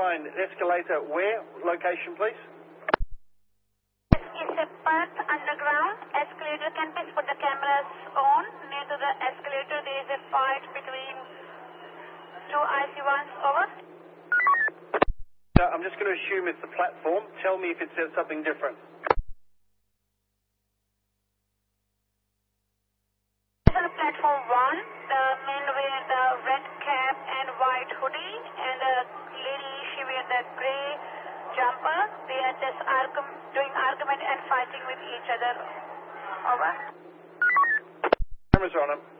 find escalator where? Location, please. It's a Perth underground. Escalator can be put the cameras on. Near to the escalator, there is a fight between two IC1s. Over. So I'm just going to assume it's the platform. Tell me if it says something different. This is platform 1. The man wearing the red cap and white hoodie, and the lady, she wears the grey jumper. They are just doing argument and fighting with each other. Over. Cameras on them.